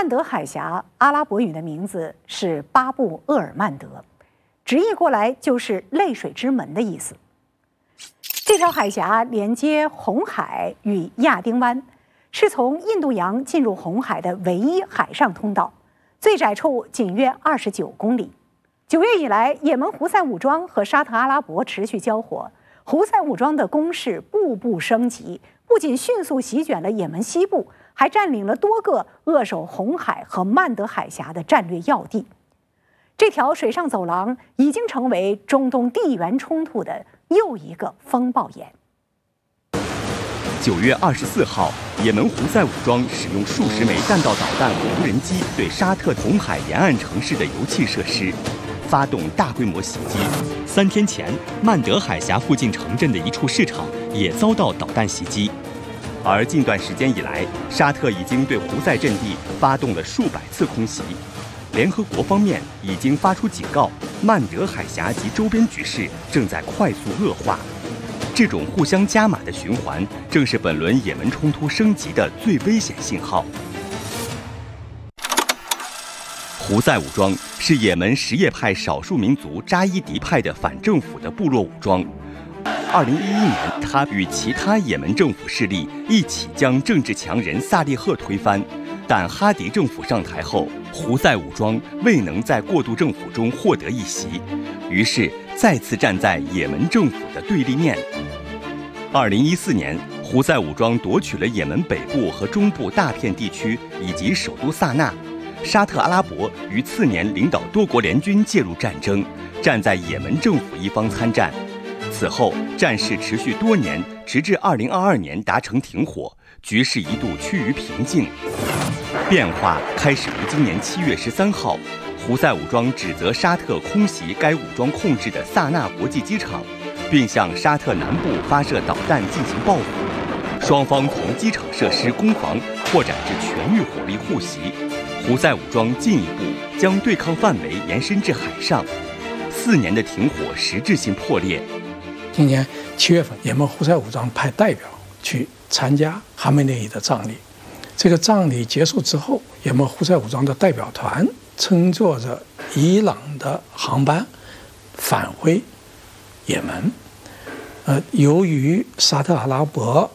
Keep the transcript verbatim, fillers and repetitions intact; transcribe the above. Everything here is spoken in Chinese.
曼德海峡阿拉伯语的名字是巴布厄尔曼德，直译过来就是泪水之门的意思。这条海峡连接红海与亚丁湾，是从印度洋进入红海的唯一海上通道，最窄处仅约二十九公里。九月以来，也门胡塞武装和沙特阿拉伯持续交火，胡塞武装的攻势步步升级，不仅迅速席卷了也门西部，还占领了多个扼守红海和曼德海峡的战略要地。这条水上走廊已经成为中东地缘冲突的又一个风暴眼。 九月二十四号，也门胡塞武装使用数十枚弹道导弹和无人机对沙特红海沿岸城市的油气设施发动大规模袭击。三天前，曼德海峡附近城镇的一处市场也遭到导弹袭击。而近段时间以来，沙特已经对胡塞阵地发动了数百次空袭。联合国方面已经发出警告，曼德海峡及周边局势正在快速恶化。这种互相加码的循环，正是本轮也门冲突升级的最危险信号。胡塞武装是也门什叶派少数民族扎伊迪派的反政府的部落武装。二零一一年，他与其他也门政府势力一起将政治强人萨利赫推翻，但哈迪政府上台后，胡塞武装未能在过渡政府中获得一席，于是再次站在也门政府的对立面。二零一四年，胡塞武装夺取了也门北部和中部大片地区以及首都萨那。沙特阿拉伯于次年领导多国联军介入战争，站在也门政府一方参战。此后，战事持续多年，直至二零二二年达成停火，局势一度趋于平静。变化开始于今年七月十三号，胡塞武装指责沙特空袭该武装控制的萨那国际机场，并向沙特南部发射导弹进行报复。双方从机场设施攻防扩展至全域火力互袭，胡塞武装进一步将对抗范围延伸至海上。四年的停火实质性破裂。 今年七月份，也门胡塞武装派代表去参加哈梅内伊的葬礼。这个葬礼结束之后，也门胡塞武装的代表团乘坐着伊朗的航班返回也门。呃，由于沙特阿拉伯